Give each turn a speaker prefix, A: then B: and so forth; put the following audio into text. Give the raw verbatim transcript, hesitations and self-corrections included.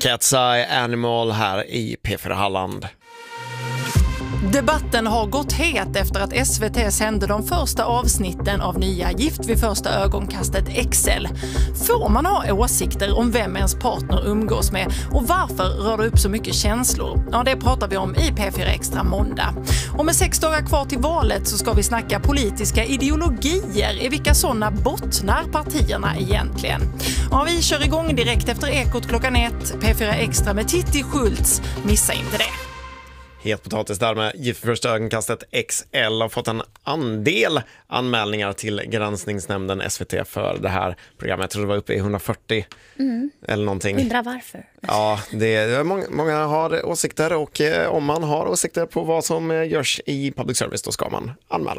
A: Cat's Eye Animal här i P fyra Halland.
B: Debatten har gått het efter att S V T sände de första avsnitten av nya Gift vid första ögonkastet X L. Får man ha åsikter om vem ens partner umgås med och varför rör det upp så mycket känslor? Ja, det pratar vi om i P fyra Extra måndag. Och med sex dagar kvar till valet så ska vi snacka politiska ideologier. I vilka sådana bottnar partierna egentligen? Ja, vi kör igång direkt efter Ekot klockan ett. P fyra Extra med Titti Schultz. Missa inte det.
A: Het potatis där med Gift vid första ögonkastet X L har fått en andel anmälningar till granskningsnämnden S V T för det här programmet. Jag tror det var uppe i hundrafyrtio mm. eller någonting.
C: Undrar varför.
A: Ja, det är, många, många har åsikter och eh, om man har åsikter på vad som görs i public service då ska man anmäla.